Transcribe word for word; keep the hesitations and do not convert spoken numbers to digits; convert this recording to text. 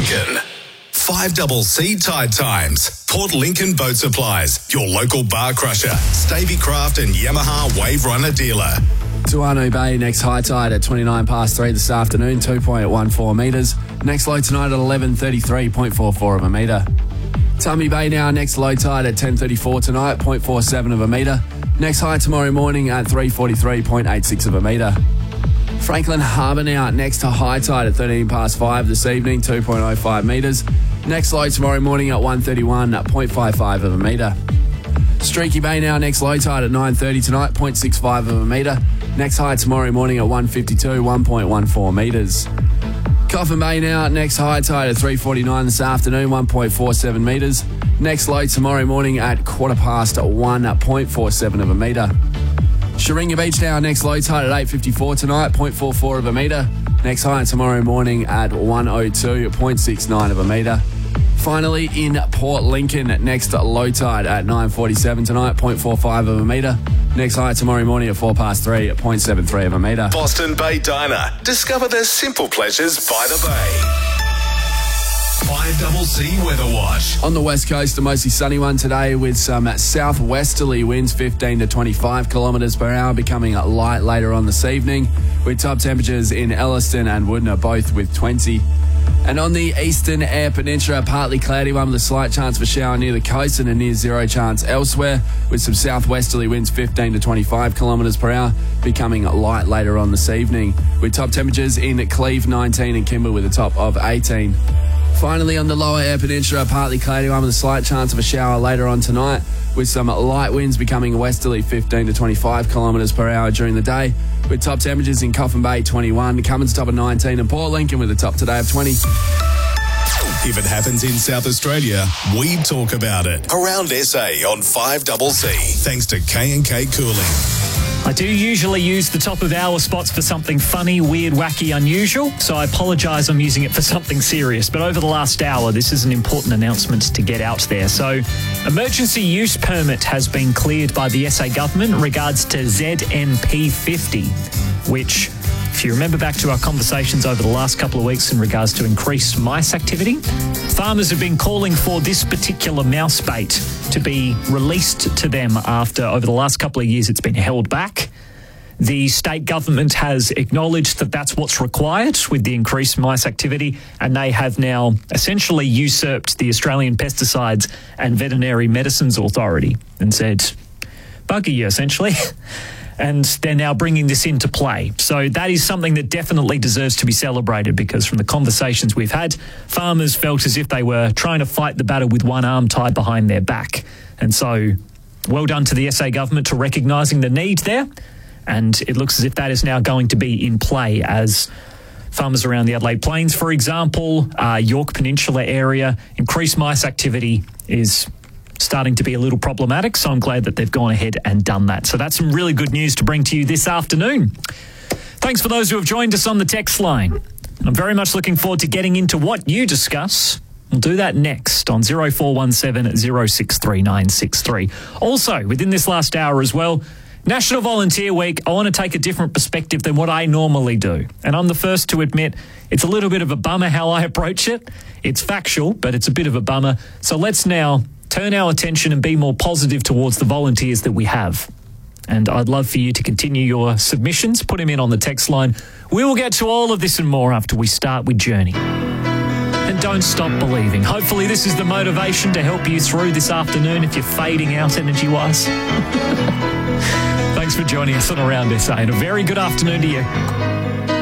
Lincoln. five double C Tide Times. Port Lincoln Boat Supplies. Your local bar crusher. Stavey Craft and Yamaha Wave Runner dealer. Tuano Bay, next high tide at twenty-nine past three this afternoon, two point one four metres. Next low tonight at eleven thirty-three, zero point four four of a metre. Tummy Bay now, next low tide at ten thirty-four tonight, zero point four seven of a metre. Next high tomorrow morning at three forty-three, zero point eight six of a metre. Franklin Harbour now, next to high tide at thirteen past five this evening, two point oh five metres. Next low tomorrow morning at one thirty-one, zero point five five of a metre. Streaky Bay now, next low tide at nine thirty tonight, zero point six five of a metre. Next high tomorrow morning at one fifty-two, one point one four metres. Coffin Bay now, next high tide at three forty-nine this afternoon, one point four seven metres. Next low tomorrow morning at quarter past one, zero point four seven of a metre. Sharinga Beach now, next low tide at eight fifty-four tonight, zero point four four of a metre. Next high tomorrow morning at one oh two, zero point six nine of a metre. Finally, in Port Lincoln, next low tide at nine forty-seven tonight, zero point four five of a metre. Next high tomorrow morning at four past three, zero point seven three of a metre. Boston Bay Diner. Discover their simple pleasures by the bay. five double C Weather Watch. On the west coast, a mostly sunny one today with some southwesterly winds, fifteen to twenty-five kilometres per hour, becoming light later on this evening, with top temperatures in Elliston and Woodner both with twenty. And on the eastern Eyre Peninsula, partly cloudy one with a slight chance for shower near the coast and a near zero chance elsewhere, with some southwesterly winds fifteen to twenty-five kilometres per hour, becoming light later on this evening, with top temperatures in Cleve nineteen and Kimber with a top of eighteen. Finally, on the lower Eyre Peninsula, partly cloudy one with a slight chance of a shower later on tonight, with some light winds becoming westerly fifteen to twenty-five kilometres per hour during the day, with top temperatures in Coffin Bay twenty-one, Cummins top of nineteen, and Port Lincoln with a top today of twenty. If it happens in South Australia, we talk about it. Around S A on five double C. Thanks to K and K Cooling. I do usually use the top of hour spots for something funny, weird, wacky, unusual, so I apologise I'm using it for something serious. But over the last hour, this is an important announcement to get out there. So, emergency use permit has been cleared by the S A government in regards to Z N P fifty, which, if you remember back to our conversations over the last couple of weeks in regards to increased mice activity, farmers have been calling for this particular mouse bait to be released to them after, over the last couple of years, it's been held back. The state government has acknowledged that that's what's required with the increased mice activity, and they have now essentially usurped the Australian Pesticides and Veterinary Medicines Authority and said, bugger you, essentially. And they're now bringing this into play. So that is something that definitely deserves to be celebrated, because from the conversations we've had, farmers felt as if they were trying to fight the battle with one arm tied behind their back. And so well done to the S A government for recognising the need there. And it looks as if that is now going to be in play as farmers around the Adelaide Plains, for example, uh, York Peninsula area, increased mice activity is starting to be a little problematic, so I'm glad that they've gone ahead and done that. So that's some really good news to bring to you this afternoon. Thanks for those who have joined us on the text line. I'm very much looking forward to getting into what you discuss. We'll do that next on zero four one seven, zero six three nine six three. Also, within this last hour as well, National Volunteer Week, I want to take a different perspective than what I normally do. And I'm the first to admit it's a little bit of a bummer how I approach it. It's factual, but it's a bit of a bummer. So let's now turn our attention and be more positive towards the volunteers that we have. And I'd love for you to continue your submissions. Put them in on the text line. We will get to all of this and more after we start with Journey. And don't stop believing. Hopefully this is the motivation to help you through this afternoon if you're fading out energy-wise. Thanks for joining us on Around S A, and a very good afternoon to you.